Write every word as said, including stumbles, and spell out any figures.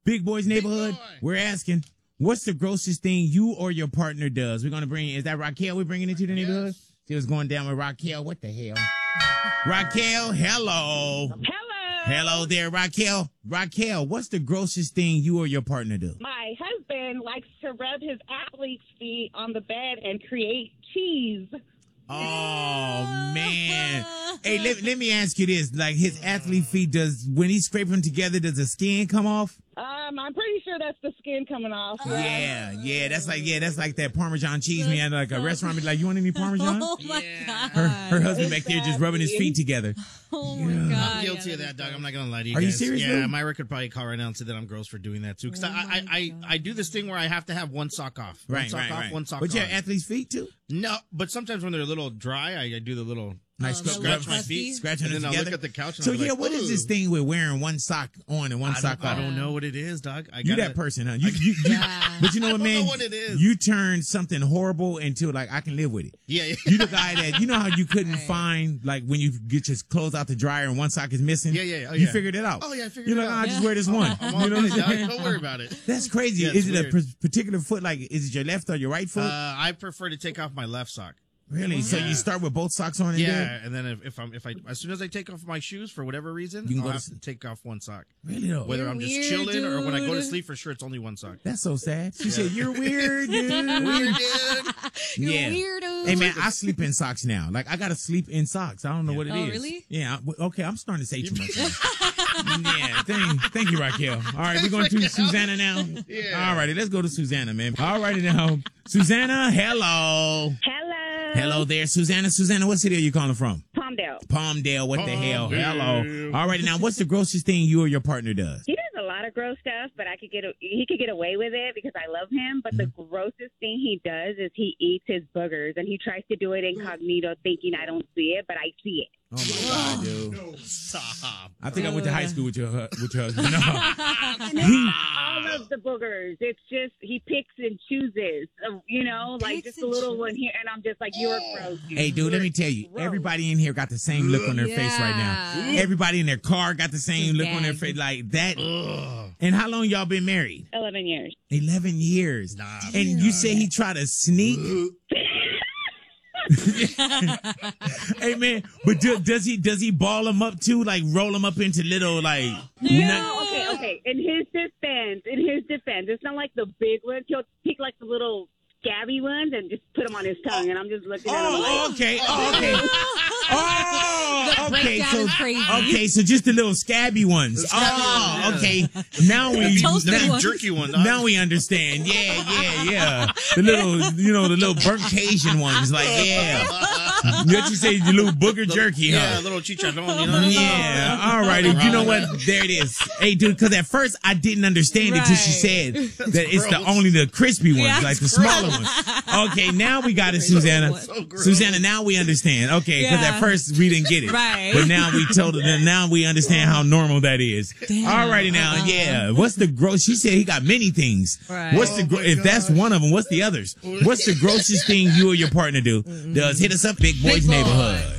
Big Boys Neighborhood. Boy. We're asking, what's the grossest thing you or your partner does? We're going to bring, is that Raquel we're bringing into the neighborhood? Yes. She was going down with Raquel. What the hell? Raquel, hello. Hello. Hello there, Raquel. Raquel, what's the grossest thing you or your partner do? My husband likes to rub his athlete's feet on the bed and create cheese. Oh, man. Hey, let, let me ask you this. Like, his athlete feet, does, when he scrape them together, does the skin come off? Um, I'm pretty sure that's the skin coming off. Yeah, yeah, that's like, yeah, that's like that Parmesan cheese. We had like a restaurant, be like, you want any Parmesan? Oh, my yeah. God. Her, her husband back there just rubbing his feet together. Oh, my yeah. God. I'm guilty yeah, of that, dog. I'm not going to lie to you Are guys. you serious? Yeah, though? my record probably call right now and say that I'm gross for doing that, too. Because oh I, I, I, I do this thing where I have to have one sock off. One right, sock right, off, right. one sock But on. you have athlete's feet, too? No, but sometimes when they're a little dry, I, I do the little... Nice um, scratch my feet, scratching and them then together. I'll look at the couch. And so I'll be yeah, like, what is this thing with wearing one sock on and one I sock off? I don't know what it is, dog. I you gotta, that person, huh? You, you, you, yeah. But you know what, I don't man? know what it is. You turn something horrible into like I can live with it. Yeah, yeah. You the guy that you know how you couldn't right. find like when you get your clothes out the dryer and one sock is missing. Yeah, yeah. Oh, you yeah. figured it out. Oh yeah, I figured You're it like, out. oh, I Yeah. just wear this one. I'm you all know what good, I'm saying? dog. Don't worry about it. That's crazy. Yeah, is it weird. a p- particular foot? Like, is it your left or your right foot? Uh, I prefer to take off my left sock. Really? So Yeah. you start with both socks on? And Yeah, then? and then if, if I'm if I as soon as I take off my shoes for whatever reason, You can I'll go have to to take off one sock. Really though? Whether You're I'm just weird, chilling or when I go to dude. sleep, for sure it's only one sock. That's so sad. She said, "You're weird, dude." Weird, dude. You're Yeah. weirdo. Hey man, I sleep in socks now. Like I gotta sleep in socks. I don't know Yeah. what it is. Oh, really? Yeah. I- w- okay, I'm starting to say too much. yeah. Thank, thank you, Raquel. All right, we're going to Susanna now. Yeah. All righty, let's go to Susanna, man. All righty now, Susanna. Hello. Hello. Hello there, Susanna. Susanna, what city are you calling from? Palmdale. Palmdale. What the hell? Palmdale. Hello. All righty now, what's the grossest thing you or your partner does? He does a lot of gross stuff, but I could get a, he could get away with it because I love him. But Mm-hmm. the grossest thing he does is he eats his boogers, and he tries to do it incognito, thinking I don't see it, but I see it. Oh my God, dude. No, stop. I think I went to high school with your hu- with your husband. No. And it's all of the boogers. It's just he picks and chooses, uh, you know, like Picks just a and little one here, and I'm just like, you're gross. dude. Hey, dude, let me tell you, Gross. everybody in here got the same look on their face right now. Yeah. Everybody in their car got the same Just look on their gagged. face like that. Ugh. And how long y'all been married? Eleven years. eleven years. Nah. And you say he tried to sneak? Hey, man, but do, does he does he ball them up too? Like roll them up into little like... Yeah. nut- Okay, okay. In his defense, in his defense, it's not like the big ones. He'll pick like the little scabby ones and just put them on his tongue, and I'm just looking at him Oh, like, okay. Oh, okay. Oh, The okay. breakdown So, is crazy. okay, so just the little scabby ones. The scabby Oh, ones, okay. Now we toasted now, ones. Jerky one, dog. now we understand. Yeah, yeah, yeah. The little, you know, the little burnt Cajun ones. Like, yeah. What you say, the little booger jerky, huh? Yeah, a little chicharron, you know? Yeah, all right. You know what? There it is. Hey, dude, because at first I didn't understand it till she said that it's the gross. only the crispy ones, Yeah, like the it's smaller ones. Okay, now we got it, Susanna. So gross. Susanna, now we understand. Okay, because Yeah. at first we didn't get it. Right. But now we told her, now we understand how normal that is. Damn. All righty now, yeah. What's the gross? She said he got many things. Right. What's the Oh gro- my if that's gosh. one of them? What's the others? What's the grossest thing you or your partner do? Does hit us up, Big Boys Big Boy. Neighborhood.